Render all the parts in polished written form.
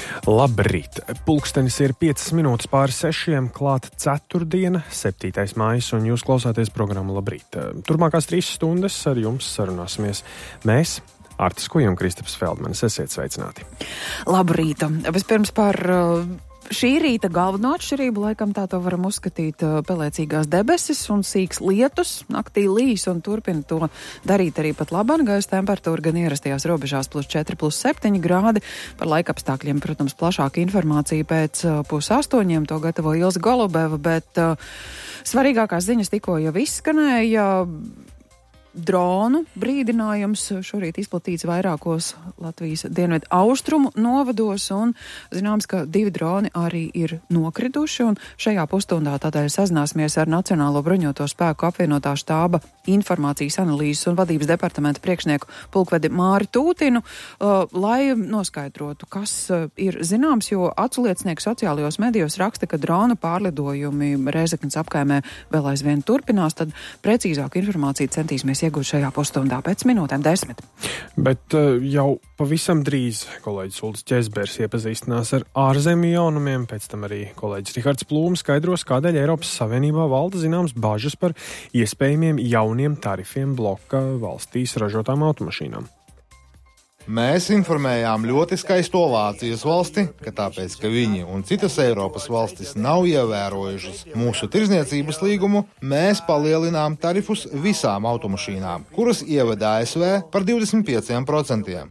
Labrīt! Pulkstenis ir 5 minūtes pāri 6, klāt ceturtdiena, 7. mājas, un jūs klausāties programmu Labrīt. Turmākās 3 stundas ar jums sarunāsimies mēs, Artis Kuja un Kristaps Feldmanis. Esiet sveicināti! Labrīt! Vispirms par šī rīta galveno atšķirību, laikam tā to varam uzskatīt, pelēcīgās debesis un sīks lietus, naktī līs un turpina to darīt arī pat labāk. Gaisa temperatūra gan ierastajās robežās +4, +7 grādi. Par laikapstākļiem, protams, plašāka informācija pēc 7:30, to gatavo Ilze Golubeva, bet svarīgākās ziņas tikko jau izskanēja. Dronu brīdinājums šorīt izplatīts vairākos Latvijas dienvidu austrumu novados, un zināms, ka 2 droni arī ir nokrituši, un šajā pusstundā tādēļ sazināsimies ar Nacionālo bruņoto spēku apvienotā štāba informācijas analīzes un vadības departamenta priekšnieku pulkvedi Māri Tūtinu, lai noskaidrotu, kas ir zināms, jo aculiecinieki sociālajos medijos raksta, ka drona pārlidojumi Rēzeknes apkaimē vēl aizvien turpinās, tad precīzāku informāciju centīsimies iegūt šajā pusstundā pēc minūtēm 10. Bet jau pavisam drīz kolēģis Uldis Ķezbers iepazīstinās ar ārzemju jaunumiem, pēc tam arī kolēģis Rihards Plūms skaidros, kādēļ Eiropas Savienībā valda zināms bažas par iespējamiem jauniem tarifiem bloka valstīs ražotām automašīnām. Mēs informējām ļoti skaisto Vācijas valsti, ka tāpēc, ka viņi un citas Eiropas valstis nav ievērojušas mūsu tirdzniecības līgumu, mēs palielinām tarifus visām automašīnām, kuras ieveda ASV par 25%.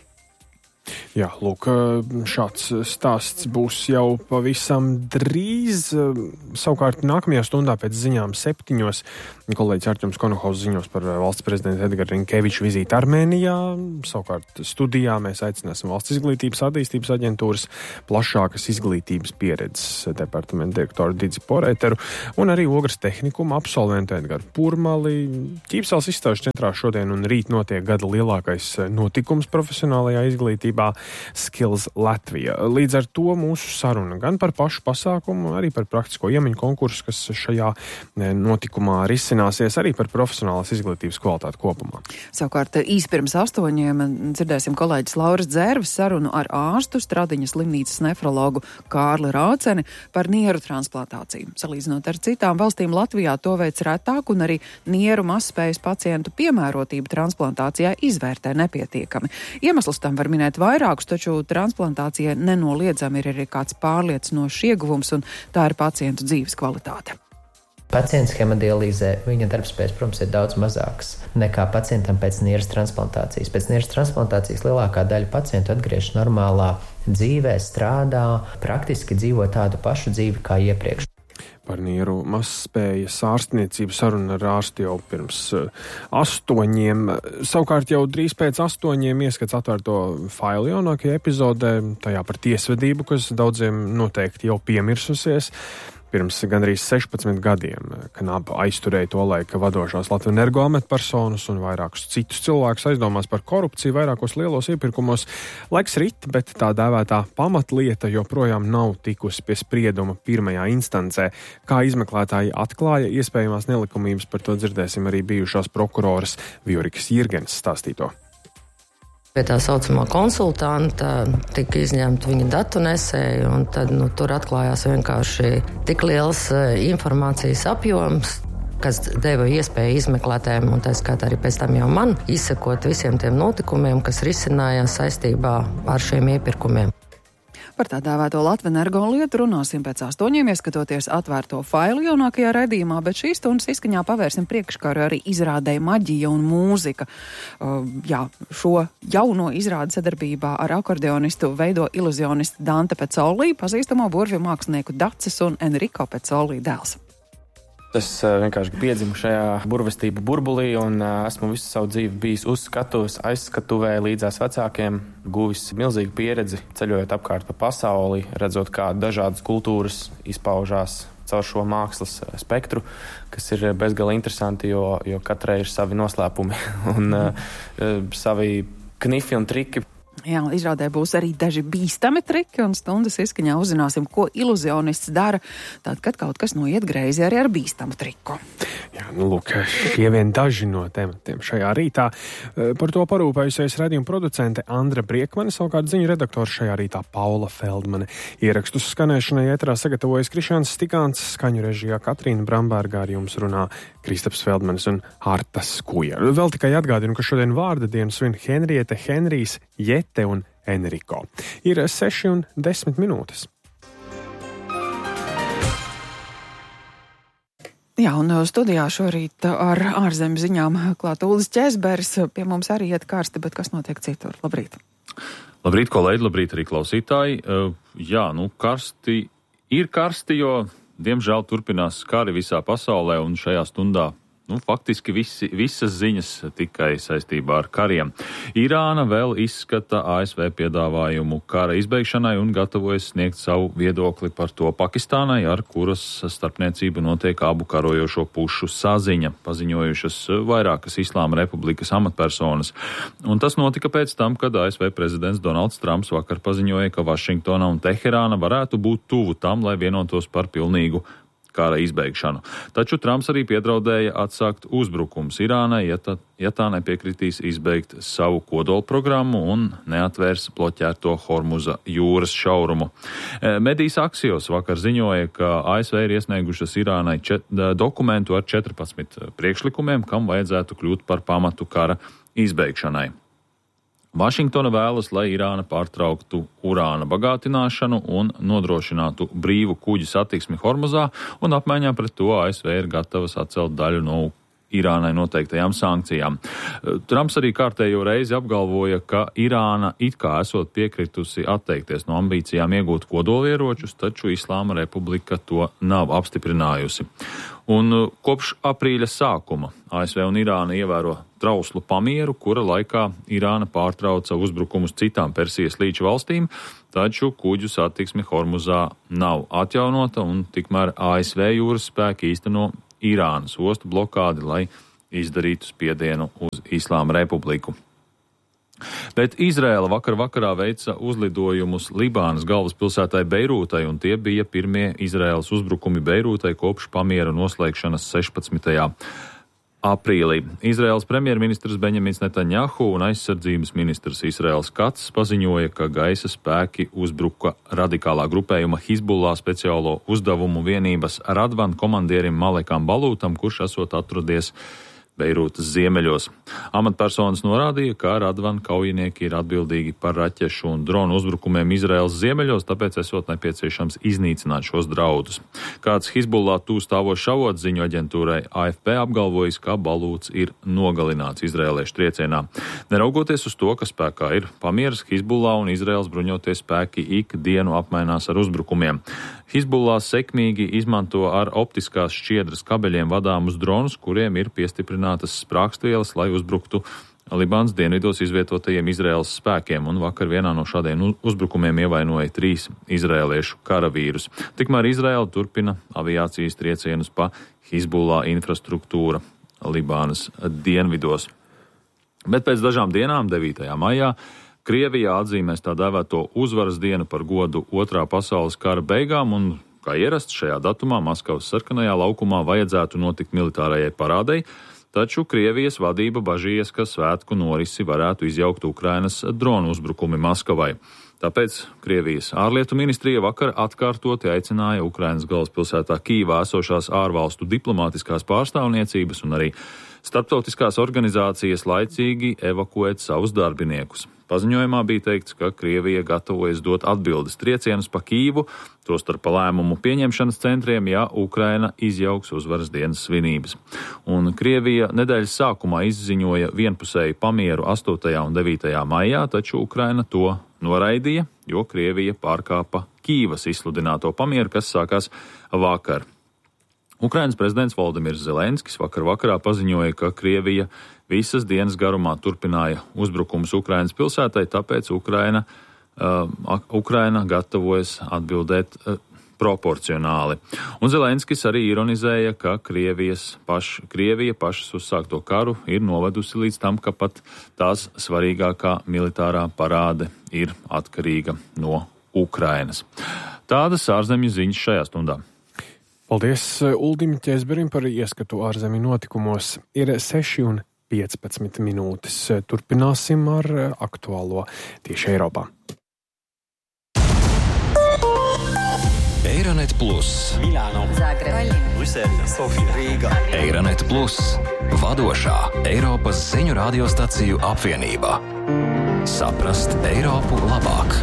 Jā, lūk, šāds stāsts būs jau pavisam drīz. Savukārt nākamajā stundā pēc ziņām 7. kolēģis Artjums Konohaus ziņos par valsts prezidenta Edgara Rinkeviča vizīti Armēnijā. Savukārt studijā mēs aicināsim Valsts izglītības attīstības aģentūras plašākas izglītības pieredzes departamenta direktoru Didzi Poreteru un arī Ogres tehnikuma absolventu Edgaru Purmali. Ķīpsels izstāžu centrā šodien un rīt notiek gada lielākais notikums profesionālajā izglītībā Skills Latvija. Līdz ar to mūsu saruna gan par pašu pasākumu, arī par praktisko iemaņu konkursu, kas šajā notikumā risināsies, arī par profesionālās izglītības kvalitāti kopumā. Savukārt īsi pirms 8 dzirdēsim kolēģis Lauras Dzērves sarunu ar ārstu Stradiņas slimnīcas nefrologu Kārli Rauceni par nieru transplantāciju. Salīdzinot ar citām valstīm, Latvijā to veic retāk un arī nieru mazspējas pacientu piemērotību transplantācijā izvērtē nepietiekami. Iemesls tam var minēt vairākus, taču transplantācija nenoliedzami ir arī kāds pārliecinošs ieguvums, un tā ir pacientu dzīves kvalitāte. Pacients hemodialīzē, viņa darbspējas, protams, ir daudz mazāks nekā pacientam pēc nieras transplantācijas. Pēc nieras transplantācijas lielākā daļa pacientu atgriežas normālā dzīvē, strādā, praktiski dzīvo tādu pašu dzīvi kā iepriekš. Par nieru mazspējas ārstniecību saruna ar ārsti jau pirms 8. Savukārt jau drīz pēc 8 ieskats atvērto failu jaunākajā epizodē, tajā par tiesvedību, kas daudziem noteikti jau piemirsusies. Pirms gandrīz 16 gadiem Knaba aizturēja to laika vadošās Latvenergo amatpersonas un vairākus citus cilvēkus aizdomās par korupciju vairākos lielos iepirkumos. Laiks rit, bet tā dēvētā pamatlieta joprojām nav tikusi pie sprieduma pirmajā instancē. Kā izmeklētāji atklāja iespējamās nelikumības, par to dzirdēsim arī bijušās prokuroras Viorikas Jirgenes stāstīto. Pie tā saucamā konsultanta tika izņemta viņa datu nesēja, un tad tur atklājās vienkārši tik liels informācijas apjoms, kas deva iespēju izmeklētājiem, un tā skaitā arī pēc tam jau man, izsekot visiem tiem notikumiem, kas risinājās saistībā ar šiem iepirkumiem. Par tā dēvēto Latvenergo lietu runāsim pēc 8, ieskatoties atvērto failu jaunākajā raidījumā, bet šīs stundas izskaņā pavērsim priekškaru arī izrādēji maģija un mūzika. Šo jauno izrādi sadarbībā ar akordeonistu veido iluzionisti Dante Pecolī, pazīstamo burvju mākslinieku Daces un Enrico Pecolī dēls. Es vienkārši piedzimu šajā burvestību burbulī un esmu visu savu dzīvi bijis uz skatuves, aizskatuvē līdzās vecākiem, guvis milzīgu pieredzi, ceļojot apkārt pa pasauli, redzot, kā dažādas kultūras izpaužās caur šo mākslas spektru, kas ir bezgala interesanti, jo katrai ir savi noslēpumi un savi knifi un triki. Jā, izrādē būs arī daži bīstami triki, un stundas izskaņā uzzināsim, ko iluzionists dara, tad, kad kaut kas noiet greizi arī ar bīstamu triku. Jā, lūk, šie vien daži no tematiem šajā rītā. Par to parūpējusies raidījuma producente Andra Briekmane, savukārt ziņu redaktors šajā rītā Paula Feldmane. Ierakstus skanēšanai ēterā sagatavojas Krišāns Stikāns, skaņu režijā Katrīna Bramberga, ar jums runā Kristaps Feldmanis un Harta Skuja. Vēl tikai atgādinu, ka šodien vārda dienu svin Henriete, Henrijs, Jete un Enriko. Ir 6:10 minūtes. Jā, un studijā šorīt ar ārzemju ziņām klāt Uldis Ķēzbergs. Pie mums arī iet karsti, bet kas notiek citur? Labrīt! Labrīt, kolēģi, labrīt arī klausītāji. Jā, karsti ir karsti, jo, diemžēl, turpinās kari visā pasaulē un šajā stundā. Faktiski visas ziņas tikai saistībā ar kariem. Irāna vēl izskata ASV piedāvājumu kara izbeigšanai un gatavojas sniegt savu viedokli par to Pakistānai, ar kuras starpniecību notiek abu karojošo pušu saziņa, paziņojušas vairākas Islāma Republikas amatpersonas. Un tas notika pēc tam, kad ASV prezidents Donalds Trumps vakar paziņoja, ka Vašingtona un Teherāna varētu būt tuvu tam, lai vienotos par pilnīgu kara izbeigšanu. Taču Trumps arī piedraudēja atsākt uzbrukums Irānai, ja tā nepiekritīs izbeigt savu kodolprogrammu un neatvērs bloķēto Hormuza jūras šaurumu. Medijs Axios vakar ziņoja, ka ASV ir iesniegušas Irānai dokumentu ar 14 priekšlikumiem, kam vajadzētu kļūt par pamatu kara izbeigšanai. Vašingtona vēlas, lai Irāna pārtrauktu urāna bagātināšanu un nodrošinātu brīvu kuģu satiksmi Hormuzā, un apmaiņā pret to ASV ir gatavas atcelt daļu no Irānai noteiktajām sankcijām. Trumps arī kārtējo reizi apgalvoja, ka Irāna it kā esot piekritusi atteikties no ambīcijām iegūt kodolieročus, taču Islāma Republika to nav apstiprinājusi. Un kopš aprīļa sākuma ASV un Irāna ievēro trauslu pamieru, kura laikā Irāna pārtrauca uzbrukumus citām Persijas līča valstīm, taču kuģu satiksme Hormuzā nav atjaunota un tikmēr ASV jūras spēki īsteno Irānas ostu blokādi, lai izdarītu spiedienu uz Islāma Republiku. Bet Izraela vakarā veica uzlidojumus Libānas galvaspilsētai Beirūtai, un tie bija pirmie Izraēlas uzbrukumi Beirūtai kopš pamiera noslēgšanas 16. aprīlī. Izraēlas premjerministrs Benjamins Netanjahu un aizsardzības ministrs Israels Kats paziņoja, ka gaisa spēki uzbruka radikālā grupējuma Hizbullah speciālo uzdevumu vienības Radvan komandierim Malekam Balūtam, kurš esot atradies Beirūtas ziemeļos. Amatpersonas norādīja, ka Radvan kaujinieki ir atbildīgi par raķešu un dronu uzbrukumiem Izraēlas ziemeļos, tāpēc esot nepieciešams iznīcināt šos draudus. Kāds Hizbullah tūstāvošs avots ziņu aģentūrai AFP apgalvojis, ka Balūts ir nogalināts izraēliešu triecienā. Neraugoties uz to, ka spēkā ir pamieras, Hizbullah un Izraēlas bruņotie spēki ikdienu apmainās ar uzbrukumiem. Hizbullah sekmīgi izmanto ar optiskās šķiedras kabeļiem vadāmus dronus, kuriem ir piestiprinātas sprākstvielas, lai uzbruktu Libānas dienvidos izvietotajiem Izraēlas spēkiem, un vakar vienā no šādiem uzbrukumiem ievainoja 3 izraēliešu karavīrus. Tikmēr Izraēla turpina aviācijas triecienus pa Hizbullah infrastruktūra Libānas dienvidos. Bet pēc dažām dienām, 9. maijā, Krievijā atzīmēs tā dēvēto uzvaras dienu par godu Otrā pasaules kara beigām, un, kā ierasts, šajā datumā Maskavas sarkanajā laukumā vajadzētu notikt militārajai parādei, taču Krievijas vadība bažījies, ka svētku norisi varētu izjaukt Ukrainas dronu uzbrukumi Maskavai. Tāpēc Krievijas ārlietu ministrija vakar atkārtoti aicināja Ukrainas galvaspilsētā Kīvā esošās ārvalstu diplomātiskās pārstāvniecības un arī starptautiskās organizācijas laicīgi evakuēt savus darbiniekus. Paziņojumā bija teikts, ka Krievija gatavojas dot atbildes triecienus pa Kīvu, tostarp pa lēmumu pieņemšanas centriem, ja Ukraina izjauks uzvaras dienas svinības. Un Krievija nedēļas sākumā izziņoja vienpusēju pamieru 8. un 9. maijā, taču Ukraina to noraidīja, jo Krievija pārkāpa Kīvas izsludināto pamieru, kas sākās vakar. Ukrainas prezidents Valdimirs Zelenskis vakarā paziņoja, ka Krievija visas dienas garumā turpināja uzbrukumus Ukrainas pilsētai, tāpēc Ukraina gatavojas atbildēt proporcionāli. Un Zelenskis arī ironizēja, ka Krievija pašas uzsākto karu ir novedusi līdz tam, ka pat tās svarīgākā militārā parāde ir atkarīga no Ukrainas. Tādas ārzemju ziņas šajā stundā. Paldies Uldim Ķezberim par ieskatu ārzemju notikumos. Ir 6:15 minūtes. Turpināsim ar aktuālo tieši Eiropā. Eironet Plus, Milāno, Zagreba, Brisele, Sofija, Rīga. Eironet Plus, vadošā Eiropas ziņu radiostaciju apvienība. Saprast Eiropu labāk.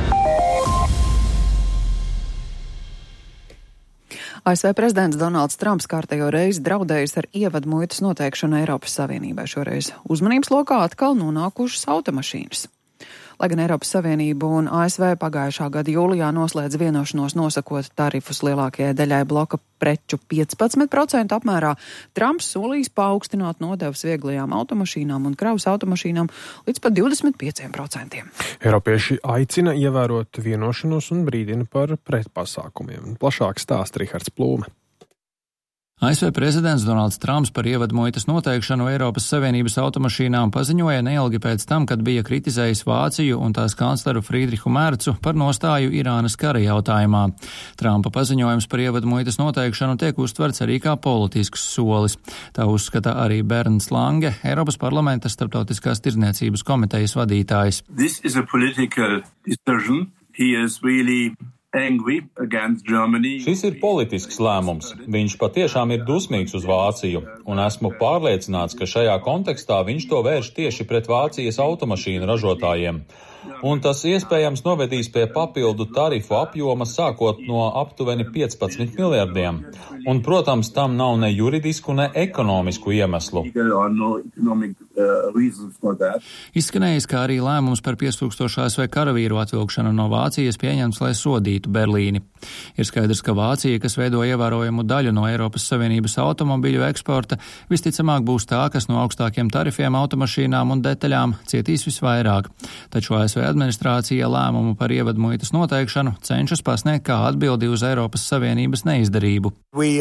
ASV prezidents Donalds Trumps kārtējo reizi draudējis ar ievadu muitas noteikšanu Eiropas Savienībai. Šoreiz uzmanības lokā atkal nonākušas automašīnas. Lai gan Eiropas Savienība un ASV pagājušā gada jūlijā noslēdz vienošanos nosakot tarifus lielākajai daļai bloka preču 15% apmērā, Trumps solīs paaugstināt nodevas vieglajām automašīnām un kravas automašīnām līdz pat 25%. Eiropieši aicina ievērot vienošanos un brīdina par pretpasākumiem. Plašāk stāsta Rihards Plūme. ASV prezidents Donalds Trumps par ievadmuitas noteikšanu Eiropas Savienības automašīnām paziņoja neilgi pēc tam, kad bija kritizējis Vāciju un tās kancleru Friedrihu Mercu par nostāju Irānas kara jautājumā. Trumpa paziņojums par ievadmuitas noteikšanu tiek uztverts arī kā politisks solis. Tā uzskata arī Bernds Lange, Eiropas parlamenta starptautiskās tirdzniecības komitejas vadītājs. This is a political decision. He is really Šis ir politisks lēmums. Viņš patiešām ir dusmīgs uz Vāciju, un esmu pārliecināts, ka šajā kontekstā viņš to vērš tieši pret Vācijas automašīnu ražotājiem. Un tas iespējams novedīs pie papildu tarifu apjoma sākot no aptuveni 15 miljardiem. Un, protams, tam nav ne juridisku, ne ekonomisku iemeslu. Izskanējis, kā arī lēmums par 5000 ASV karavīru atvilkšanu no Vācijas pieņemts, lai sodītu Berlīni. Ir skaidrs, ka Vācija, kas veido ievērojamu daļu no Eiropas Savienības automobiļu eksporta, visticamāk būs tā, kas no augstākiem tarifiem automašīnām un detaļām cietīs visvairāk. Taču ASV administrācija lēmumu par ievadmuitas noteikšanu cenšas pasniegt kā atbildi uz Eiropas Savienības neizdarību.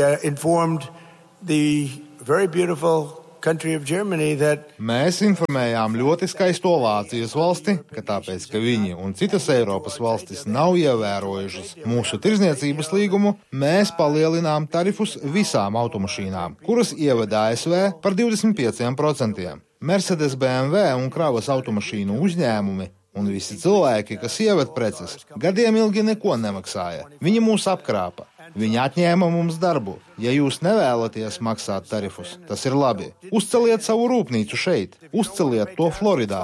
Mēs informējām ļoti skaisto Vācijas valsti, ka tāpēc, ka viņi un citas Eiropas valstis nav ievērojušas mūsu tirdzniecības līgumu, mēs palielinām tarifus visām automašīnām, kuras ievada ASV par 25%. Mercedes, BMW un kravas automašīnu uzņēmumi un visi cilvēki, kas ieved preces, gadiem ilgi neko nemaksāja. Viņi mūs apkrāpa. Viņi atņēma mums darbu. Ja jūs nevēlaties maksāt tarifus, tas ir labi. Uzceliet savu rūpnīcu šeit. Uzceliet to Floridā.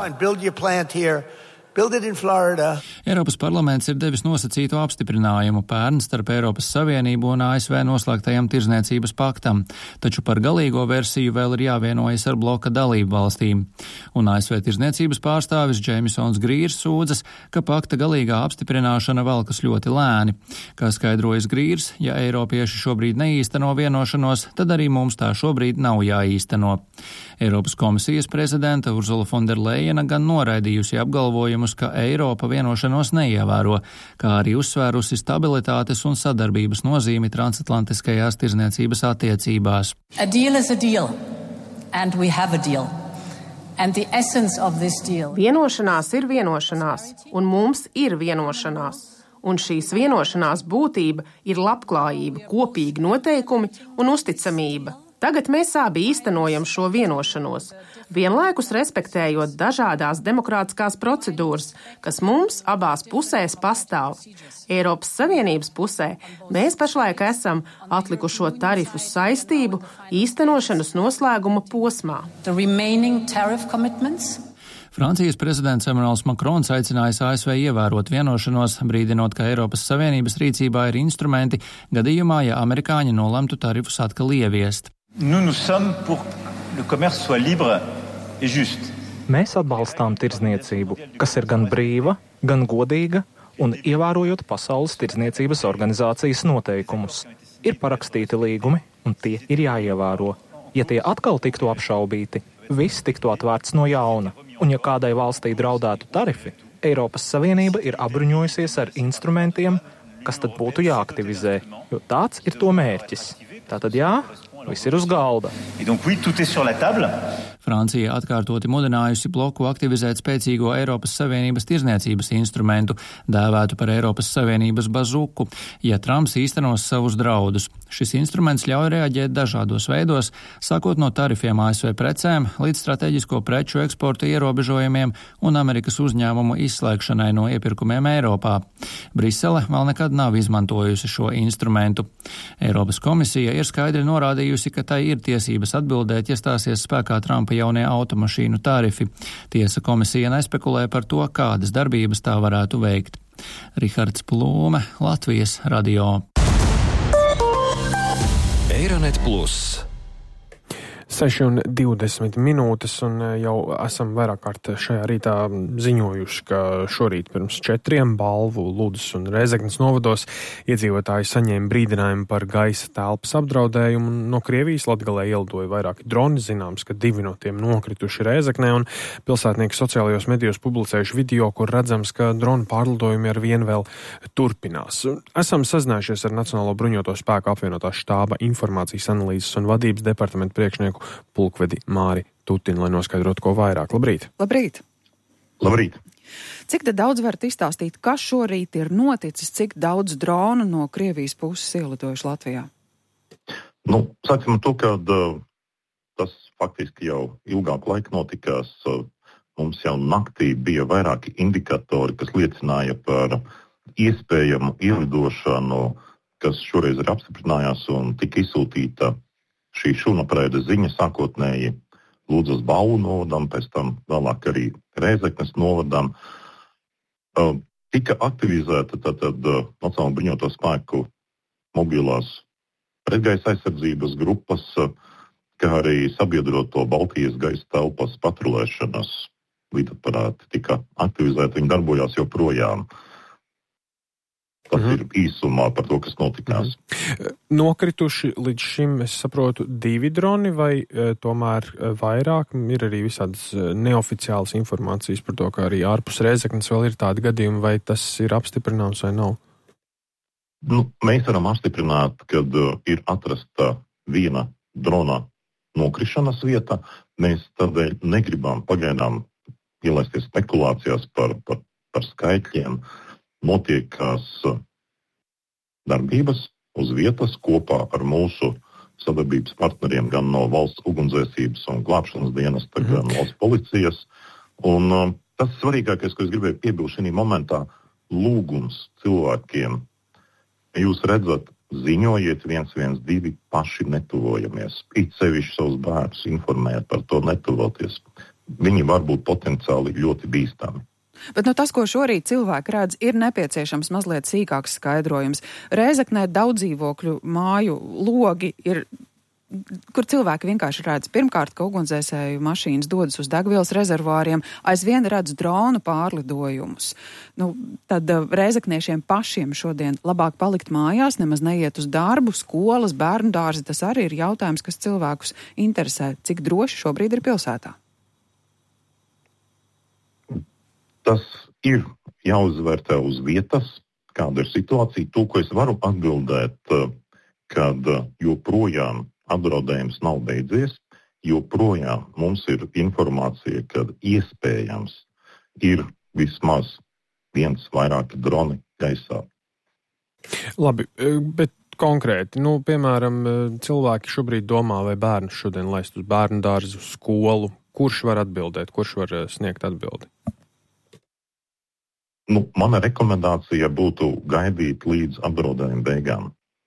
Eiropas parlaments ir devis nosacītu apstiprinājumu pērn starp Eiropas Savienību un ASV noslēgtajam tirdzniecības paktam, taču par galīgo versiju vēl ir jāvienojas ar bloka dalību valstīm. Un ASV tirdzniecības pārstāvis Džeimsons Grīrs sūdzas, ka pakta galīgā apstiprināšana velkas ļoti lēni. Kā skaidrojas Grīrs, ja eiropieši šobrīd neīsteno vienošanos, tad arī mums tā šobrīd nav jāīsteno. Eiropas komisijas prezidenta Ursula von der Leyena gan noraidījusi apgalvojumus, ka Eiropa vienošanos neievēro, kā arī uzsvērusi stabilitātes un sadarbības nozīmi transatlantiskajās tirdzniecības attiecībās. A deal is a deal, and we have a deal. And the essence of this deal. Vienošanās ir vienošanās, un mums ir vienošanās. Un šīs vienošanās būtība ir labklājība, kopīgi noteikumi un uzticamība. Tagad mēs abi īstenojam šo vienošanos, vienlaikus respektējot dažādās demokrātiskās procedūras, kas mums abās pusēs pastāv. Eiropas Savienības pusē mēs pašlaik esam atlikušo tarifu saistību īstenošanas noslēguma posmā. Francijas prezidents Emmanuels Macrons aicinājis ASV ievērot vienošanos, brīdinot, ka Eiropas Savienības rīcībā ir instrumenti gadījumā, ja amerikāņi nolemtu tarifus atkal ieviest. Mēs atbalstām tirdzniecību, kas ir gan brīva, gan godīga un ievērojot Pasaules tirdzniecības organizācijas noteikumus. Ir parakstīti līgumi, un tie ir jāievēro. Ja tie atkal tiktu apšaubīti, viss tiktu atvērts no jauna, un ja kādai valstī draudētu tarifi, Eiropas Savienība ir apbruņojusies ar instrumentiem, kas tad būtu jāaktivizē, jo tāds ir to mērķis. Tātad jā, viss ir uz galda. Francija atkārtoti mudinājusi bloku aktivizēt spēcīgo Eiropas Savienības tirzniecības instrumentu, dēvētu par Eiropas Savienības bazuku, ja Trumps īstenos savus draudus. Šis instruments ļauj reaģēt dažādos veidos, sākot no tarifiem ASV precēm līdz strateģisko preču eksporta ierobežojumiem un Amerikas uzņēmumu izslēgšanai no iepirkumiem Eiropā. Brisele vēl nekad nav izmantojusi šo instrumentu. Eiropas komisija ir skaidri norādījusi, ka tai ir tiesības atbildēt, ja stāsies spēkā Trumpa jaunie automašīnu tarifi. Tiesa komisija nespekulē par to, kādas darbības tā varētu veikt. Rihards Plūme, Latvijas radio. Eironet Plus. 6:20 minūtes, un jau esam vairāk kārt šajā rītā ziņojuši, ka šorīt pirms 4 Balvu, Ludzas un Rēzeknes novados iedzīvotāji saņēma brīdinājumu par gaisa telpas apdraudējumu. No Krievijas Latgalē ielidoja vairāki droni, zināms, ka 2 no tiem nokrituši Rēzeknē, un pilsētnieki sociālajos medijos publicējuši video, kur redzams, ka dronu pārlidojumi ar vienu vēl turpinās. Esam sazinājušies ar Nacionālo bruņoto spēku apvienotā štāba informācijas analīzes un vadības departamentu priekšnieku pulkvedi Māri Tutinu, lai noskaidrotu ko vairāk. Labrīt! Labrīt! Labrīt! Cik tad daudz varat izstāstīt, kas šorīt ir noticis, cik daudz dronu no Krievijas puses ielidojuši Latvijā? Sāksim ar to, ka tas faktiski jau ilgāku laiku notikās. Mums jau naktī bija vairāki indikatori, kas liecināja par iespējamu ielidošanu, kas šoreiz ir apstiprinājās un tika izsūtīta šī šūnapraida ziņa sākotnēji Ludzas Balvu novadam, pēc tam vēlāk arī Rēzeknes novadam. Tika aktivizēta tātad Nacionālo bruņoto spēku mobilās pretgaisa aizsardzības grupas, kā arī sabiedroto Baltijas gaisa telpas patrulēšanas līdzatparāti tika aktivizēti, viņi darbojās joprojām. Tas ir īsumā par to, kas notikās. Nokrituši līdz šim, es saprotu, 2 droni vai tomēr vairāk? Ir arī visādas neoficiālas informācijas par to, ka arī ārpus Rēzeknes vēl ir tādi gadījumi, vai tas ir apstiprināms vai nav? Mēs varam apstiprināt, kad ir atrasta viena drona nokrišanas vieta. Mēs tādēļ negribam pagaidām ielaisties spekulācijās par skaitļiem. Notiekās darbības uz vietas kopā ar mūsu sadarbības partneriem gan no valsts ugunsdzēsības un glābšanas dienesta, gan valsts policijas. Un tas svarīgākais, ko es gribēju piebilst šajā momentā, lūgums cilvēkiem. Jūs redzat, ziņojiet 112, paši netuvojamies. It sevišķi savus bērnus informēt par to netuvoties. Viņi var būt potenciāli ļoti bīstami. Bet tas, ko šorīt cilvēki redz, ir nepieciešams mazliet sīkāks skaidrojums. Rēzeknē daudz dzīvokļu māju logi ir, kur cilvēki vienkārši redz. Pirmkārt, ka ugunsdzēsēju mašīnas dodas uz degvielas rezervāriem, aizvien redz dronu pārlidojumus. Tad rēzekniešiem pašiem šodien labāk palikt mājās, nemaz neiet uz darbu, skolas, bērnu dārzi. Tas arī ir jautājums, kas cilvēkus interesē. Cik droši šobrīd ir pilsētā? Tas ir jāuzvērtē uz vietas, kāda ir situācija. To, ko es varu atbildēt, kad joprojām apdraudējums nav beidzies, joprojām mums ir informācija, ka iespējams ir vismaz 1 vairāki droni gaisā. Labi, bet konkrēti, piemēram, cilvēki šobrīd domā, vai bērnus šodien laist uz bērnu dārzu, skolu. Kurš var atbildēt, kurš var sniegt atbildi? Mana rekomendācija būtu gaidīt līdz apdraudējuma beigām.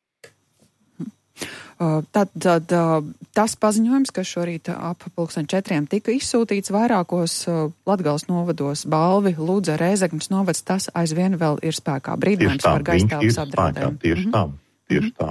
Tad tas paziņojums, kas šorīt ap 4:00 tika izsūtīts vairākos Latgales novados, Balvi, Ludza, Rēzeknes novads, tas aizvien vēl ir spēkā. Brīdinājums par gaisa telpas apdraudējumu. Tieši tā.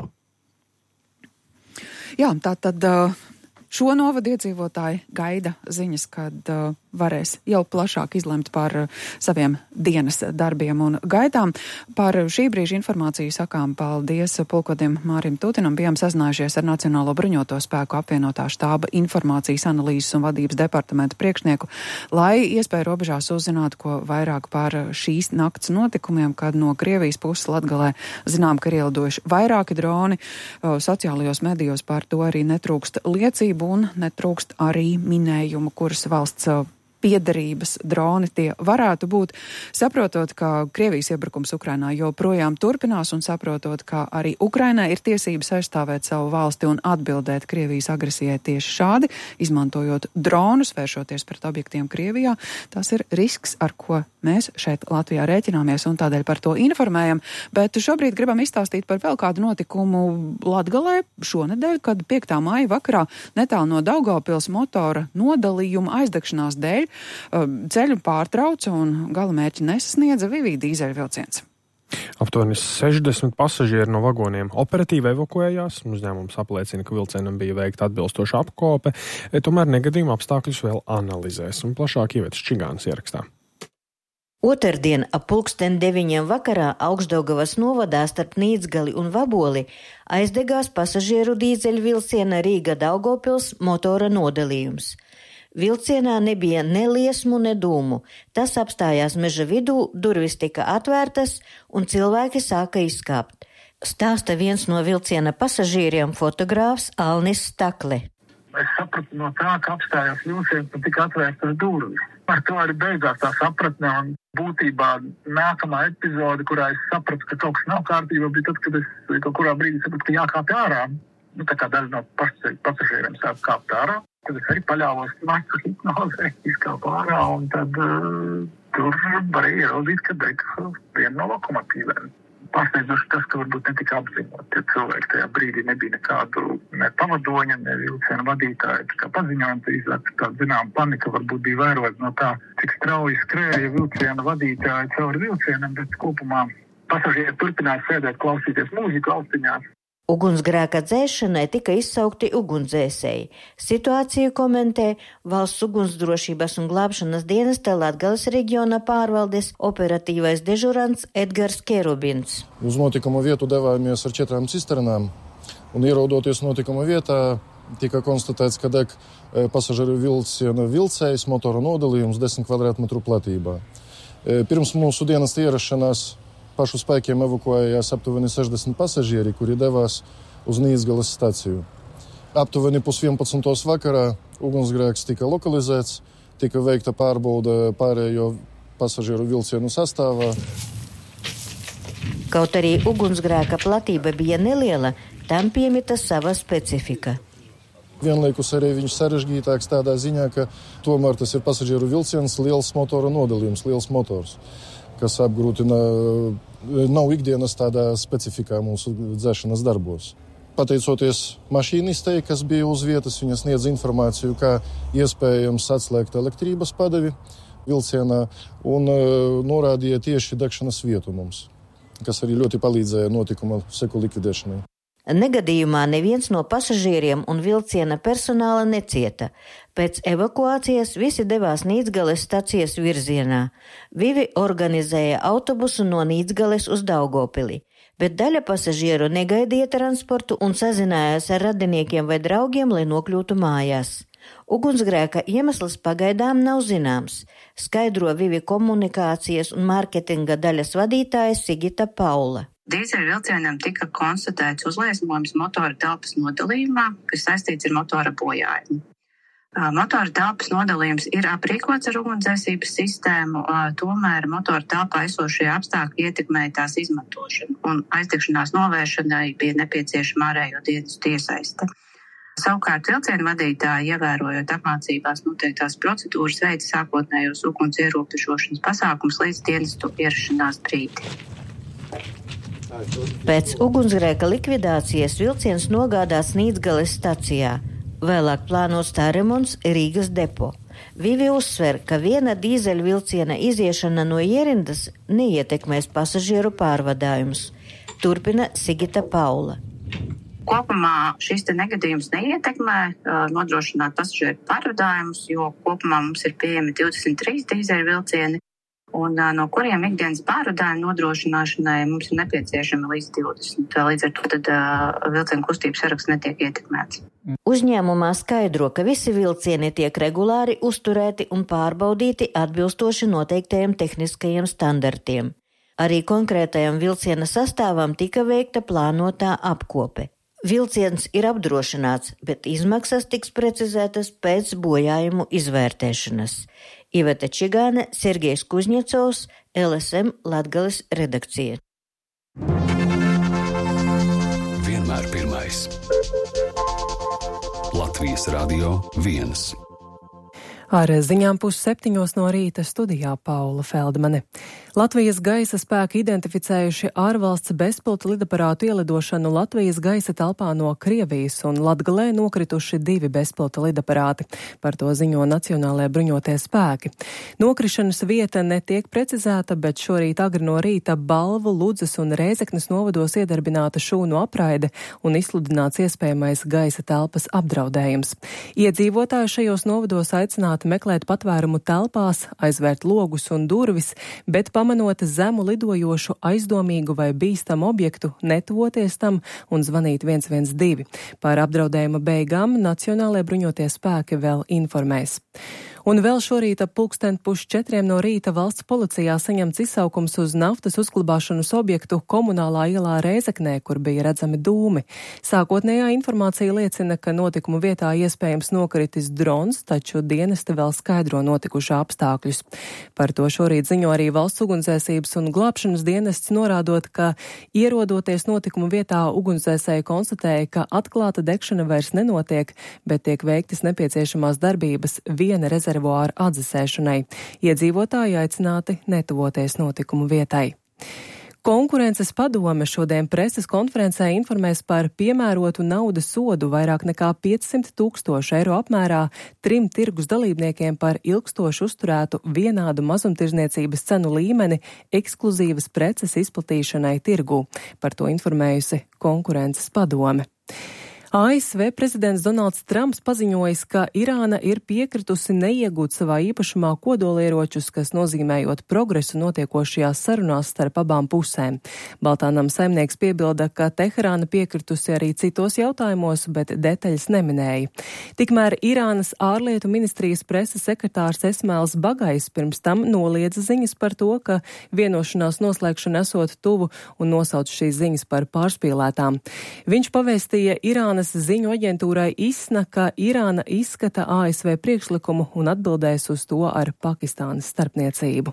Jā, tātad šo novadu iedzīvotāji gaida ziņas, kad varēs jau plašāk izlemt par saviem dienas darbiem un gaitām. Par šī brīža informāciju sakām paldies pulkodim Mārim Tutinam. Bijām sazinājušies ar Nacionālo bruņoto spēku apvienotā štāba informācijas analīzes un vadības departamenta priekšnieku, lai iespēju robežās uzzinātu ko vairāk par šīs nakts notikumiem, kad no Krievijas puses Latgalē zinām, ka ir ielidojuši vairāki droni. Sociālajos medijos par to arī netrūkst liecību un netrūkst arī minējumu, kuras valsts piederības droni tie varētu būt, saprotot, ka Krievijas iebrukums Ukrainā joprojām turpinās un saprotot, ka arī Ukrainai ir tiesības aizstāvēt savu valsti un atbildēt Krievijas agresijai tieši šādi, izmantojot dronus, vēršoties pret objektiem Krievijā. Tas ir risks, ar ko mēs šeit Latvijā rēķināmies un tādēļ par to informējam, bet šobrīd gribam izstāstīt par vēl kādu notikumu Latgalē šonedēļ, kad 5. maija vakarā netālu no Daugavpils motora nodalījuma aizdegšanās dēļ ceļu pārtrauca un galamērķi nesasniedza Vivī dīzeļvilciens. Aptuveni 60 pasažieri no vagoniem operatīvi evakuējās. Uzņēmums apliecina, ka vilcienam bija veikta atbilstoša apkope, tomēr negadījuma apstākļus vēl analizēs un plašāk Ievetas Čigānas ierakstā. Otrdien ap 9:00 vakarā Augšdaugavas novadā starp Nīdzgali un Vaboli aizdegās pasažieru dīzeļvilciena Rīga Daugavpils motora nodalījums. Vilcienā nebija ne liesmu, ne dūmu. Tas apstājās meža vidū, durvis tika atvērtas un cilvēki sāka izkāpt. Stāsta viens no vilciena pasažieriem fotogrāfs Alnis Stakle. Es sapratu no tā, ka apstājās vilciens un tika atvērtas durvis. Ar to arī beigās tā sapratne un būtībā nākamā epizode, kurā es sapratu, ka kaut kas nav kārtībā, bija tad, kad es kaut kurā brīdī sapratu, ka jākāpj ārā. Tā kā daži no pasažieriem sāk kāpt ārā. Tad es arī paļāvos masu hipnozē, izkāpu ārā un tad tur varēja ieraudzīt, ka deg viena no lokomotīvēm. Pārsteidzoši tas, ka varbūt netika apzinot. Tie cilvēki tajā brīdī nebija nekādu ne pavadoņa, ne vilciena vadītāja. Tā kā paziņojumi drīzāk tāda zinām panika varbūt bija vērot no tā, cik strauji skrēja vilciena vadītāja cauri vilcienam, bet kopumā pasažieri turpināja sēdēt, klausīties mūziku austiņās. Ugunsgrēka dzēšanai tika izsaukti ugunsdzēsēji. Situāciju komentē Valsts ugunsdrošības un glābšanas dienesta Latgales reģiona pārvaldes operatīvais dežurants Edgars Kerubins. Uz notikuma vietu devāmies ar 4 cisternām, un ierodoties notikuma vietā tika konstatēts, ka deg pasažieru vilciena vilcējs, motora nodalījums 10 kvadrātmetru platībā. Pirms mūsu dienas ierašanās pašu spēkiem evakuējās aptuveni 60 pasažieri, kuri devās uz Nīdzgales staciju. Aptuveni 10:30 vakarā ugunsgrēks tika lokalizēts, tika veikta pārbaude pārējo pasažieru vilcienu sastāvā. Kaut arī ugunsgrēka platība bija neliela, tam piemita sava specifika. Vienlaikus arī viņš sarežģītāks tādā ziņā, ka tomēr tas ir pasažieru vilciens, liels motora nodalījums, liels motors, kas apgrūtina, nav ikdienas tādā specifikā mūsu dzēšanas darbos. Pateicoties mašīnistei, kas bija uz vietas, viņa sniedz informāciju, kā iespējams atslēgt elektrības padavi vilcienā un norādīja tieši degšanas vietu mums, kas arī ļoti palīdzēja notikuma seku likvidēšanai. Negadījumā neviens no pasažieriem un vilciena personāla necieta. Pēc evakuācijas visi devās Nīdzgales stacijas virzienā. Vivi organizēja autobusu no Nīdzgales uz Daugavpili, bet daļa pasažieru negaidīja transportu un sazinājās ar radiniekiem vai draugiem, lai nokļūtu mājās. Ugunsgrēka iemesls pagaidām nav zināms, skaidro Vivi komunikācijas un mārketinga daļas vadītāja Sigita Paula. Dīzeļvilcienam tika konstatēts uzliesmojums motora telpas nodalījumā, kas saistīts ar motora bojājumu. Motora telpas nodalījums ir aprīkots ar ugunsdzēsības sistēmu, tomēr motora telpā esošie apstākļi ietekmēja tās izmantošanu, un aizdegšanās novēršanai bija nepieciešama ārējo dienestu iesaiste. Savukārt vilcienu vadītāji, ievērojot apmācībās noteiktās procedūras, veica sākotnējos uguns ierobežošanas pasākums līdz dienestu ierašanās brīdi. Pēc ugunsgrēka likvidācijas vilciens nogādāts Nīdzgales stacijā. Vēlāk plānots tā remonts Rīgas depo. Vivi uzsver, ka viena dīzeļvilciena iziešana no ierindas neietekmēs pasažieru pārvadājumus. Turpina Sigita Paula. Kopumā šis negadījums neietekmē nodrošināt pasažieru pārvadājumus, jo kopumā mums ir pieejami 23 dīzeļu vilcieni, un no kuriem ikdienas pārvadājumu nodrošināšanai mums ir nepieciešami līdz 20. Līdz ar to tad vilcienu kustības saraksts netiek ietekmēts. Uzņēmumā skaidro, ka visi vilcieni tiek regulāri uzturēti un pārbaudīti atbilstoši noteiktajiem tehniskajiem standartiem. Arī konkrētajam vilciena sastāvam tika veikta plānotā apkope. Vilciens ir apdrošināts, bet izmaksas tiks precizētas pēc bojājumu izvērtēšanas. Iveta Čigāne, Sergejs Kuzņecovs, LSM Latgales redakcija. Vienmēr pirmais. Latvijas Radio 1. Ar ziņām 6:30 no rīta studijā Paula Feldmane. Latvijas gaisa spēki identificējuši ārvalsts bezpilota lidaparātu ielidošanu Latvijas gaisa telpā no Krievijas un Latgalē nokrituši 2 bezpilota lidaparāti. Par to ziņo Nacionālajie bruņotie spēki. Nokrišanas vieta netiek precizēta, bet šorīt agri no rīta Balvu, Ludzas un Rēzeknes novados iedarbināta šūnu apraide un izsludināts iespējamais gaisa telpas apdraudējums. Iedzīvotāji šajos novados aicināti meklēt patvērumu telpās, aizvērt logus un durvis, bet pamanot zemu lidojošu, aizdomīgu vai bīstamu objektu, netuvoties tam un zvanīt 112. Par apdraudējuma beigām Nacionālajie bruņotie spēki vēl informēs. Un vēl šorīt ap 3:30 no rīta valsts policijā saņemts izsaukums uz naftas uzglabāšanas objektu Komunālā ielā Rēzeknē, kur bija redzami dūmi. Sākotnējā informācija liecina, ka notikumu vietā iespējams nokritis drons, taču dienesti vēl skaidro notikušā apstākļus. Par to šorīt ziņo arī Valsts ugunsdzēsības un glābšanas dienests, norādot, ka ierodoties notikumu vietā ugunsdzēsēji konstatēja, ka atklāta degšana vairs nenotiek, bet tiek veiktas nepieciešamās darbības viena rezervuāra atdzesēšanai. Iedzīvotāji aicināti netuvoties notikumu vietai. Konkurences padome šodien preses konferencē informēs par piemērotu naudas sodu vairāk nekā 500 000 eiro apmērā 3 tirgus dalībniekiem par ilgstoši uzturētu vienādu mazumtirdzniecības cenu līmeni ekskluzīvas preces izplatīšanai tirgū. Par to informējusi konkurences padome. ASV prezidents Donalds Trumps paziņojis, ka Irāna ir piekritusi neiegūt savā īpašumā kodolieročus, kas nozīmējot progresu notiekošajās sarunās starp abām pusēm. Baltā nama saimnieks piebilda, ka Teherāna piekritusi arī citos jautājumos, bet detaļas neminēja. Tikmēr Irānas ārlietu ministrijas preses sekretārs Esmails Bagais pirms tam noliedza ziņas par to, ka vienošanās noslēgšana esot tuvu un nosauc šīs ziņas par pārspīlētām. Viņš pavēstīja Irānas ziņu aģentūrai ISNA, ka Irāna izskata ASV priekšlikumu un atbildēs uz to ar Pakistānas starpniecību.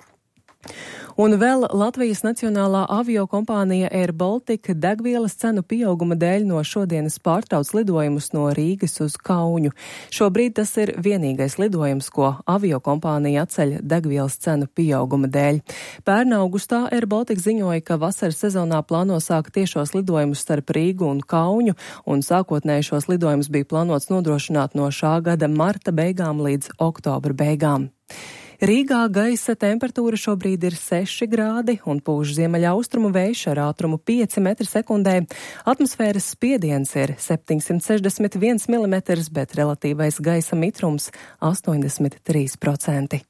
Un vēl Latvijas nacionālā aviokompānija Air Baltica degvielas cenu pieauguma dēļ no šodienas pārtrauc lidojumus no Rīgas uz Kauņu. Šobrīd tas ir vienīgais lidojums, ko aviokompānija atceļ degvielas cenu pieauguma dēļ. Pērn augustā Air Baltica ziņoja, ka vasaras sezonā plāno sākt tiešos lidojumus starp Rīgu un Kauņu, un sākotnēji šos lidojumus bija plānots nodrošināt no šā gada marta beigām līdz oktobra beigām. Rīgā gaisa temperatūra šobrīd ir 6 grādi un pūš ziemeļaustrumu vējš ar ātrumu 5 m/sekundē. Atmosfēras spiediens ir 761 mm, bet relatīvais gaisa mitrums 83%.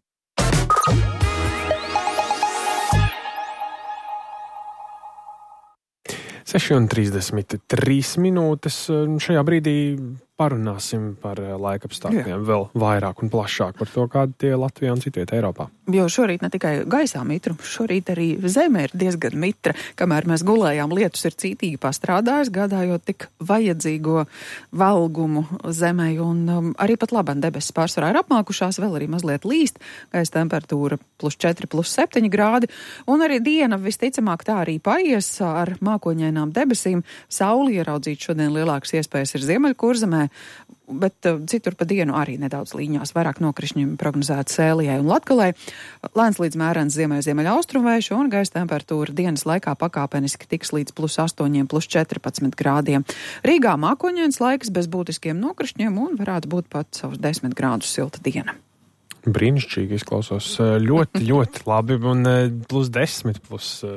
Seši 33 minūtes. Šajā brīdī parunāsim par laikapstākļiem vēl vairāk un plašāk par to, kādi tie Latvijā un citviet Eiropā. Jo šorīt ne tikai gaisā mitrums, šorīt arī zeme ir diezgan mitra. Kamēr mēs gulējām, lietus ir cītīgi pastrādājis, gādājot tik vajadzīgo valgumu zemei, un arī pat labāk debesis pārsvarā ir apmākušās, vēl arī mazliet līst, gaisa temperatūra +4, +7 grādi, un arī diena visticamāk tā arī paies ar mākoņainām debesīm. Sauli ieraudzīt šodien lielākas iespējas ir Ziemeļkurzemē, bet citur pa dienu arī nedaudz līņās, vairāk nokrišņiem prognozēta Sēlijai un Latgalei. Lēns līdz mērens ziemeļaustrumvējš un gaisa temperatūra dienas laikā pakāpeniski tiks līdz +8, +14 grādiem. Rīgā mākoņains laiks bez būtiskiem nokrišņiem un varētu būt pat savus 10 grādus silta diena. Brīnišķīgi izklausās. Ļoti, ļoti labi. Un +10,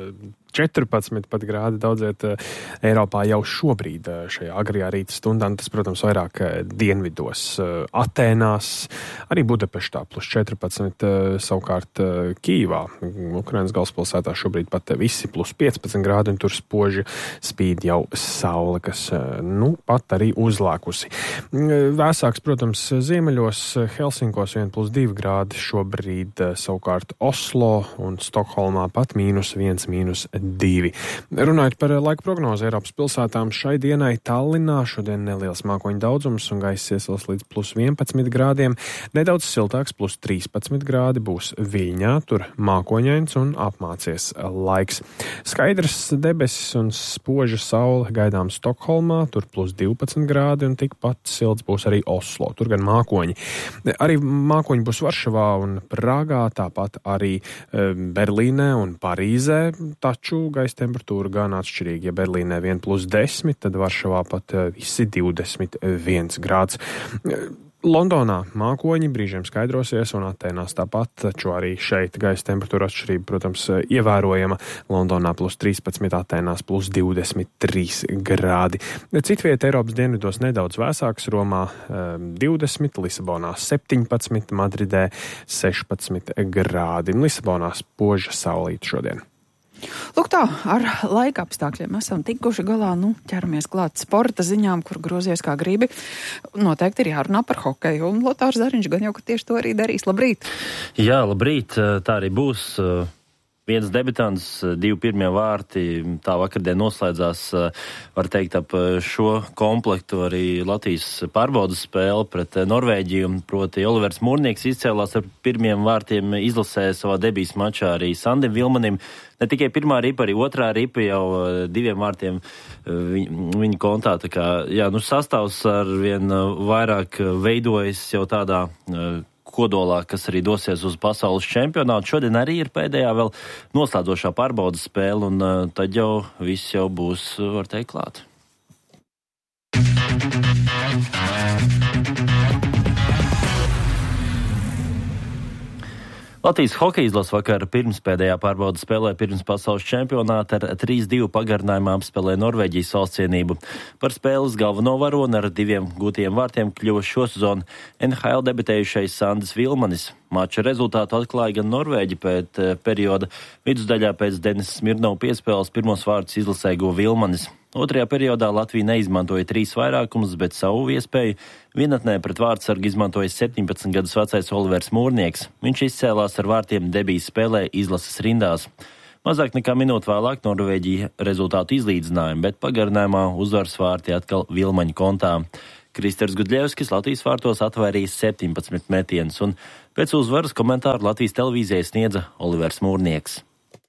14 pat grādi daudziet Eiropā jau šobrīd šajā agrajā rīta stundā. Tas, protams, vairāk dienvidos. Atēnās, arī Budapeštā +14, savukārt Kīvā, Ukrainas galvaspilsētā šobrīd pat visi +15 grādi, un tur spoži spīd jau saule, kas, pat arī uzlākusi. Vēsāks, protams, ziemeļos Helsinkos 1+2 grādi šobrīd, savukārt Oslo un Stokholmā pat -1, -2. Runājot par laika prognozi Eiropas pilsētām, šai dienai Tallinā šodien neliels mākoņu daudzums un gaiss iesils līdz +11 grādiem. Nedaudz siltāks +13 grādi būs Viļņā, tur mākoņains un apmācies laiks. Skaidrs debesis un spoža saule gaidām Stokholmā, tur +12 grādi un tikpat silts būs arī Oslo, tur gan mākoņi. Arī mākoņi būs Varšavā un Prāgā, tāpat arī Berlīnē un Parīzē, taču gaisa temperatūra gan atšķirīga. Ja Berlīnē 1+10, tad Varšavā pat visi 21 grāds. Londonā mākoņi brīžiem skaidrosies un Atēnās tāpat, taču arī šeit gaisa temperatūra atšķirība, protams, ievērojama. Londonā +13, Atēnās +23 grādi. Citvieta Eiropas dienvidos nedaudz vēsāks, Romā 20, Lisabonā 17, Madridē 16 grādi. Lisabonā spoža saulīt šodien. Lūk tā, ar laika apstākļiem esam tikuši galā, ķeramies klāt sporta ziņām, kur grozies kā gribi. Noteikti ir jārunā par hokeju, un Lotārs Zariņš gan jau, ka tieši to arī darīs. Labrīt! Jā, labrīt, tā arī būs. Viens debitants, 2 pirmie vārti, tā vakardien noslēdzās, var teikt, ap šo komplektu arī Latvijas pārbaudas spēle pret Norvēģiju, proti Olivers Mūrnieks izcēlās ar pirmiem vārtiem izlasē savā debijas mačā arī Sandim Vilmanim. Ne tikai pirmā ripa, arī otrā ripa jau 2 vārtiem viņa kontā. Tā kā, sastāvs ar vien vairāk veidojas jau tādā kodolā, kas arī dosies uz pasaules čempionātu. Šodien arī ir pēdējā vēl noslēdzošā pārbaudas spēle, un tad jau viss jau būs, var teikt, klāt. Latvijas hokeja izlase vakar pirmspēdējā pārbaudas spēlē pirms pasaules čempionāta ar 3-2 pagarinājumā apspēlē Norvēģijas valstsienību. Par spēles galveno varoni ar 2 gūtiem vārtiem kļuva šosezon NHL debitējušais Sandis Vilmanis. Mača rezultātu atklāja gan Norvēģi pēc perioda vidusdaļā pēc Denis Smirnova piespēles pirmos vārtus izlasē guva Vilmanis. Otrajā periodā Latvija neizmantoja 3 vairākumus, bet savu iespēju vienatnē pret vārtsargu izmantoja 17 gadus vecais Olivers Mūrnieks. Viņš izcēlās ar vārtiem debijas spēlē izlases rindās. Mazāk nekā minūti vēlāk Norvēģija rezultātu izlīdzināja, bet pagarinājumā uzvaras vārti atkal Vilmaņa kontā. Kristers Gudļevskis Latvijas vārtos atvairīja 17 metienus, un pēc uzvaras komentāru Latvijas televīzijai sniedza Olivers Mūrnieks.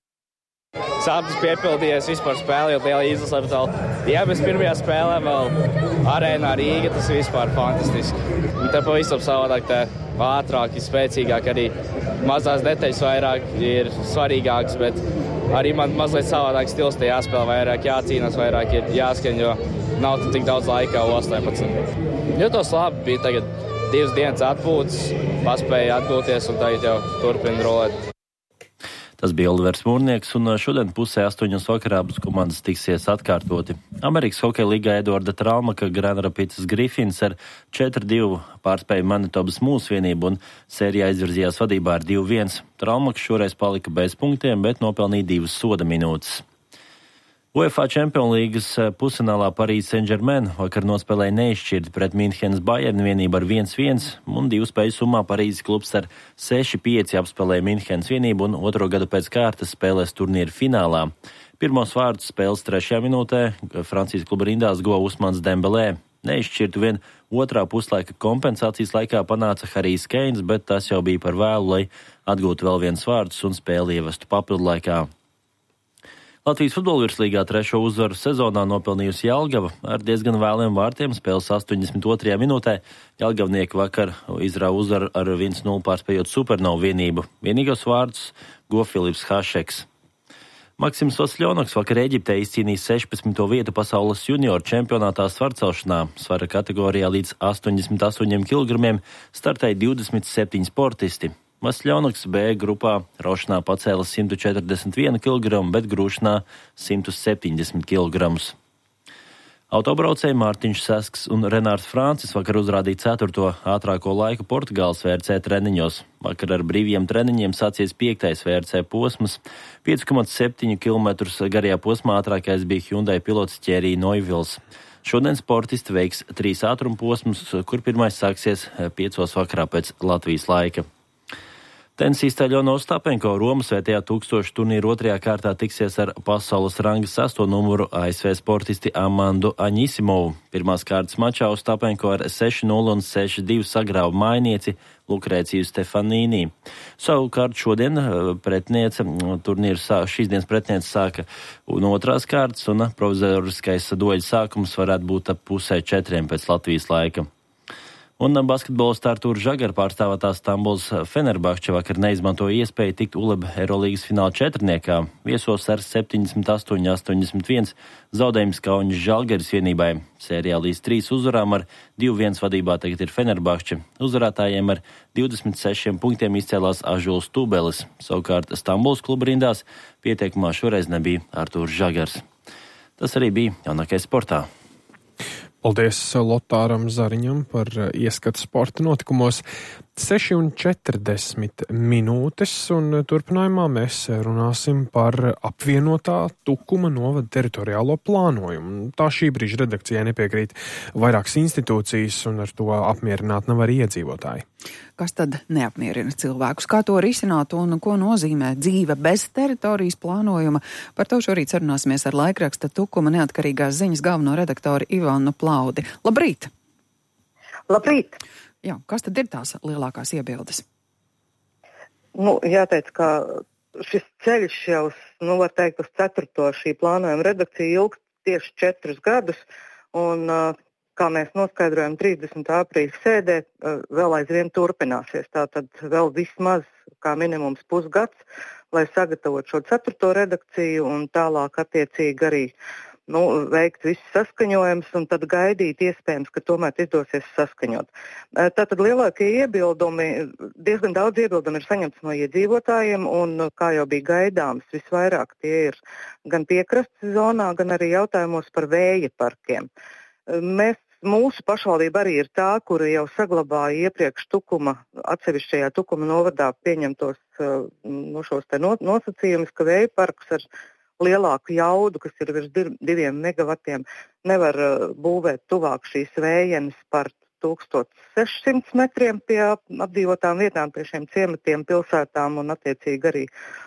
Sapnis piepildījies vispār spēlējot lielā izlasē, bet jā, bez pirmajā spēlē vēl arēnā Rīga, tas vispār fantastiski. Un te pavisam savādāk, te ātrāk, spēcīgāk, arī mazās detaļas vairāk ir svarīgākas, bet arī man mazliet savādāk stils, te jāspēlē vairāk, jācīnās vairāk, ir jāskan, jo nav tik daudz laika, 18. Jūtos labi, bija tagad 2 dienas atpūtas, paspēja atgūties un tagad jau turpina rolēt. Tas bija Olivers Mūrnieks, un šodien 7:30 vakarā abas komandas tiksies atkārtoti. Amerikas hokeja līgā Eduarda Traumaka Grand Rapids Griffins ar 4-2 pārspēja Manitobas Mūsu vienību un sērijā izvirzījās vadībā ar 2-1. Traumaka šoreiz palika bez punktiem, bet nopelnīja 2 soda minūtes. UEFA Champions Līgas pusfinālā Parīzes Saint-Germain vakar nospēlēja neizšķirti pret Münchenas Bayern vienību ar 1-1, un 2 spēļu summā Parīzes klubs ar 6-5 apspēlēja Münchenas vienību un 2. gadu pēc kārtas spēlēs turnīra finālā. Pirmos vārdus spēles 3. minūtē Francijas kluba rindās guva Usmans Dembelē. Neizšķirtu vien otrā puslaika kompensācijas laikā panāca Harijs Keins, bet tas jau bija par vēlu, lai atgūtu vēl viens vārdus un spēli ievestu papildu laikā. Latvijas futbola virslīgā 3. uzvaru sezonā nopelnījusi Jelgava ar diezgan vēliem vārtiem spēles 82. minūtē. Jelgavnieki vakar izrāva uzvaru ar 1-0 pārspējot Supernovu vienību. Vienīgos vārdus guva Filips Hašeks. Maksims Vasļonoks vakar Eģiptē izcīnīja 16. vietu pasaules junioru čempionātā svarcelšanā. Svara kategorijā līdz 88 kg startēja 27 sportisti. Masļonuks B grupā rošanā pacēla 141 kg, bet grūšanā 170 kg. Autobraucēji Mārtiņš Sasks un Renārs Francis vakar uzrādīja 4. ātrāko laiku Portugāles VRC treniņos. Vakar ar brīviem treniņiem sācies 5. VRC posms. 5,7 km garajā posmā ātrākais bija Hyundai pilots Thierry Neuvils. Šodien sportisti veiks 3 ātruma posmus, kur pirmais sāksies 5. vakarā pēc Latvijas laika. Tenisista Aļona Ostapenko Romas Svētajā 1000 turnīra 2. kārtā tiksies ar pasaules ranga 6. numuru ASV sportisti Amandu Aņisimovu. Pirmās kārtas mačā Ostapenko ar 6-0 un 6-2 sagrāva mājnieci Lukrēciju Stefanīnī. Savukārt šodien šīs dienas pretniece sāka no 2. kārtas un provizoriskais doļu sākums varētu būt ap 3:30 pēc Latvijas laika. Un basketbolists Artūrs Žagars pārstāvētā Stambuls Fenerbahče vakar neizmantoja iespēju tikt ULEB Eirolīgas fināla 4. Viesos ar 78-81 zaudējums Kauņas Žalgiris vienībai. Sērijā līdz 3 uzvarām ar 2-1 vadībā tagad ir Fenerbahče. Uzvarētājiem ar 26 punktiem izcēlās Ažuls Tūbelis. Savukārt Stambuls kluba rindās pieteikumā šoreiz nebija Artūrs Žagars. Tas arī bija jaunākais sportā. Paldies Lotāram Zariņam par ieskatu sporta notikumos. 6:40 minūtes, un turpinājumā mēs runāsim par apvienotā Tukuma novada teritoriālo plānojumu. Tā šī brīža redakcijai nepiekrīt vairākas institūcijas, un ar to apmierināt nav arī iedzīvotāji. Kas tad neapmierina cilvēkus? Kā to risināt un ko nozīmē dzīve bez teritorijas plānojuma? Par to šorīt sarunāsimies ar laikraksta Tukuma neatkarīgās ziņas galveno redaktoru Ivanu Plaudi. Labrīt! Labrīt! Jā, kas tad ir tās lielākās iebildes? Jāteic, ka šis ceļš jau, var teikt, uz 4. šī plānojuma redakcija ilgst tieši 4 gadus, un, kā mēs noskaidrojam 30. aprīļa sēdē, vēl aizvien turpināsies. Tātad vēl vismaz, kā minimums, pusgads, lai sagatavotu šo 4. redakciju un tālāk attiecīgi arī veikt visus saskaņojumus un tad gaidīt iespējams, ka tomēr izdosies saskaņot. Tātad lielākie iebildumi, diezgan daudz iebildumi ir saņemts no iedzīvotājiem un, kā jau bija gaidāms, visvairāk tie ir gan piekrastes zonā, gan arī jautājumos par vēja parkiem. Mūsu pašvaldība arī ir tā, kura jau saglabāja iepriekš atsevišķajā Tukuma novadā pieņemtos šos te nosacījumus, ka vēja parks ar lielāku jaudu, kas ir virs 2 megavatiem, nevar būvēt tuvāk šīs vējenes par 1600 metriem pie apdzīvotām vietām, pie šiem ciematiem, pilsētām un attiecīgi arī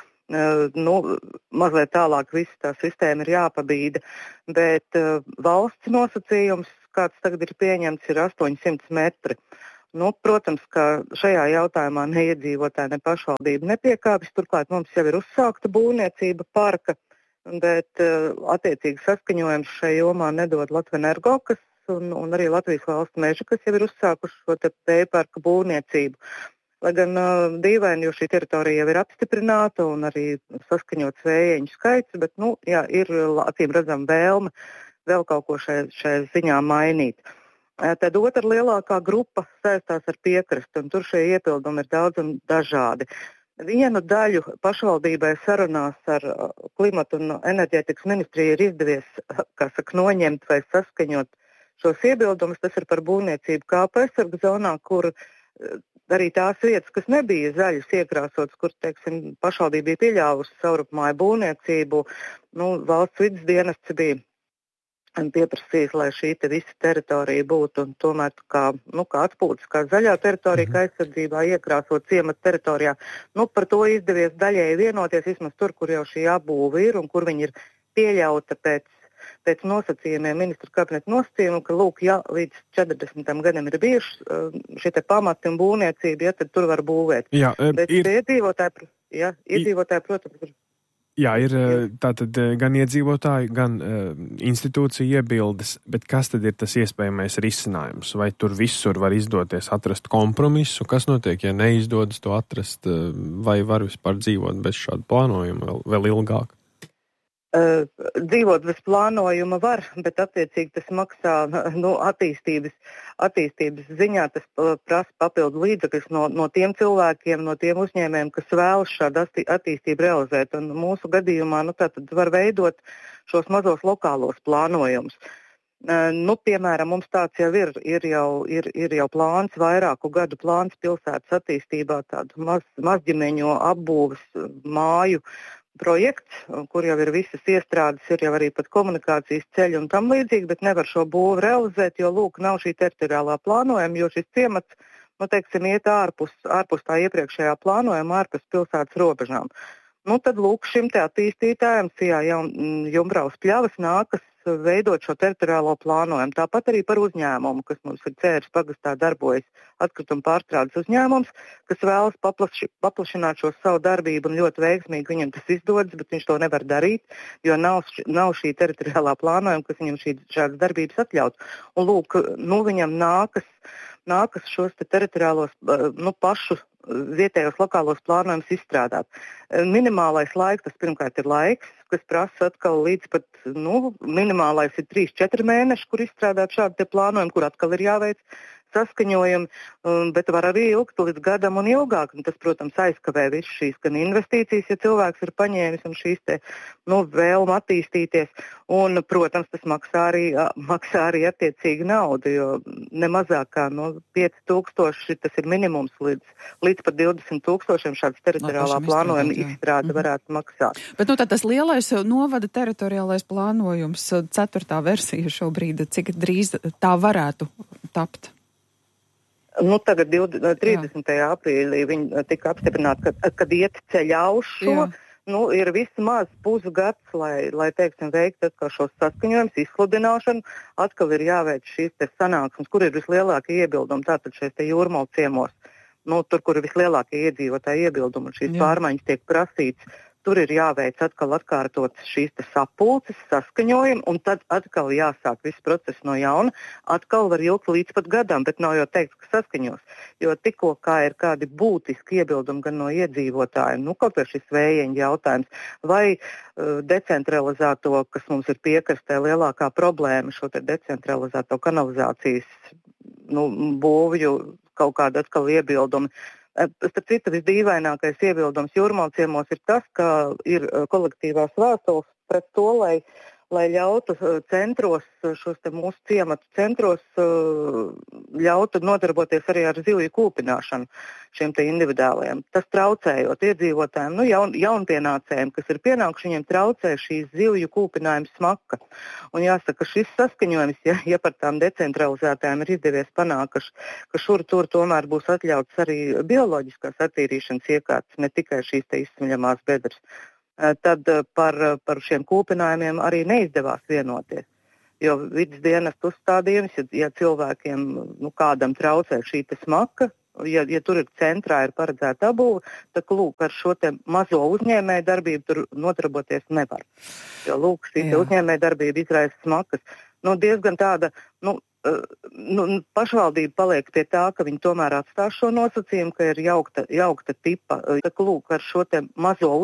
mazliet tālāk visa tā sistēma ir jāpabīda, bet valsts nosacījums, kāds tagad ir pieņemts, ir 800 metri. Protams, ka šajā jautājumā ne iedzīvotāji, ne pašvaldība nepiekāpjas, turklāt mums jau ir uzsākta būvniecība parka, bet attiecīgi saskaņojums šai jomā nedod Latvenergo, un arī Latvijas valsts meža, kas jau ir uzsākuši šo te vēja parka būvniecību. Lai gan dīvaini, jo šī teritorija jau ir apstiprināta un arī saskaņots vējieņu skaits, bet, ir acīm redzam vēlme vēl kaut ko šai ziņā mainīt. Tad otra lielākā grupa saistās ar piekrasti, un tur šie iebildumi ir daudz un dažādi. Vienu daļu pašvaldībai sarunās ar klimatu un enerģētikas ministriju ir izdevies, noņemt vai saskaņot šos iebildumus. Tas ir par būvniecību kāpu aizsarga zonā, kur arī tās vietas, kas nebija zaļas iekrāsotas, kur, pašvaldība bija pieļāvusi savrupmāju būvniecību, valsts vides dienests bija pieprasījis, lai šī visa teritorija būtu tomēr kā atpūtas, kā zaļā teritorija, kā aizsardzībā iekrāsot ciemata teritorijā. Par to izdevies daļēji vienoties, vismaz tur, kur jau šī apbūve ir un kur viņi ir pieļauta pēc nosacījumiem, ministru kabineta nosacījumu, ka, līdz 40 gadam ir bijuši šie pamati un būvniecība, tad tur var būvēt. Jā, bet iedzīvotāji, protams, ir. Jā, ir tātad gan iedzīvotāji, gan institūcija iebildes, bet kas tad ir tas iespējamais risinājums? Vai tur visur var izdoties atrast kompromisu? Kas notiek, ja neizdodas to atrast, vai var vispār dzīvot bez šāda plānojuma vēl ilgāk? Dzīvot bez plānojuma var, bet attiecīgi tas maksā attīstības ziņā, tas prasa papildu līdzekļus no tiem cilvēkiem, no tiem uzņēmējiem, kas vēlas šādu attīstību realizēt. Un mūsu gadījumā tātad var veidot šos mazos lokālos plānojumus. Piemēram, mums tāds jau ir jau plāns, vairāku gadu plāns pilsētas attīstībā, tādu mazģimeņu apbūves māju projekts, kur jau ir visas iestrādes, ir jau arī pat komunikācijas ceļi un tam līdzīgi, bet nevar šo būvu realizēt, jo, nav šī teritoriālā plānojuma, jo šis ciemats, iet ārpus tā iepriekšējā plānojuma, ārpus pilsētas robežām. Tad, šim te attīstītājam, Sijā Jumbraus pļavas nākas veidot šo teritoriālo plānojumu. Tāpat arī par uzņēmumu, kas mums ir Cēres pagastā darbojas atkrituma pārstrādes uzņēmums, kas vēlas paplašināt šo savu darbību un ļoti veiksmīgi viņam tas izdodas, bet viņš to nevar darīt, jo nav šī teritoriālā plānojuma, kas viņam šādas darbības atļaut. Un viņam nākas šos te teritoriālos pašu vietējos lokālos plānojumus izstrādāt. Minimālais laiks, tas pirmkārt ir laiks, kas prasa atkal līdz pat, minimālais ir 3-4 mēneši, kur izstrādāt šādu te plānojumu, kur atkal ir jāveic saskaņojumi, bet var arī ilgt līdz gadam un ilgāk. Un tas, protams, aizkavē visu šīs gan investīcijas, ja cilvēks ir paņēmis un šīs te, vēlme attīstīties. Un, protams, tas maksā arī attiecīgi naudu, jo ne mazāk kā 5,000, tas ir minimums līdz pat 20,000 šāds teritoriālā plānojuma izstrāde varētu maksāt. Bet tad tas lielais novada teritoriālais plānojums, 4. versija šobrīd, cik drīz tā varētu tapt? Tagad 30. aprīlī viņi tika apstiprināti, kad iet ceļā uz šo. Ir vismaz pusgads, lai teiksim, veikt atkal šos saskaņojumus, izsludināšanu. Atkal ir jāveic šīs te sanāksmes, kur ir vislielākie iebildumi, tātad šeit te Jūrmalu ciemos. Tur, kur ir vislielākie iedzīvotāji iebildumi un šīs pārmaiņas tiek prasīts. Tur ir jāveic atkal atkārtot šīs te sapulces, saskaņojumi, un tad atkal jāsāk viss process no jauna. Atkal var ilgt līdz pat gadam, bet nav jau teikts, ka saskaņos. Jo tikko kā ir kādi būtiski iebildumi gan no iedzīvotājiem, kaut vai šis vējeņa jautājums, vai decentralizēto, kas mums ir piekrastē lielākā problēma, šo te decentralizēto kanalizācijas būvju kaut kāda atkal iebildumi. Starp citu, visdīvainākais iebildums Jūrmalu ciemos ir tas, ka ir kolektīvās vēstules pret to, lai ļautu centros, šos te mūsu ciematu centros, ļautu nodarboties arī ar zivju kūpināšanu šiem te individuālajiem. Tas traucējot iedzīvotājiem, jaunpienācējiem, kas ir pienākuši, viņiem traucē šīs zivju kūpinājuma smaka. Un jāsaka, šis saskaņojums, ja par tām decentralizētājiem ir izdevies panākt, ka šur tur tomēr būs atļauts arī bioloģiskās attīrīšanas iekārtas, ne tikai šīs te izsmeļamās bedres. Tad par šiem kūpinājumiem arī neizdevās vienoties. Jo vides dienestu uzstādījums, ja cilvēkiem kādam traucē šī te smaka, ja tur ir centrā ir paredzēta apbūve, tad ar šo te mazo uzņēmēju darbību tur nodarboties nevar. Jo šī te uzņēmēju darbība izraisa smakas. Diezgan tāda, pašvaldība paliek pie tā, ka viņi tomēr atstās šo nosacījumu, ka ir jaukta tipa. Ar šo te mazo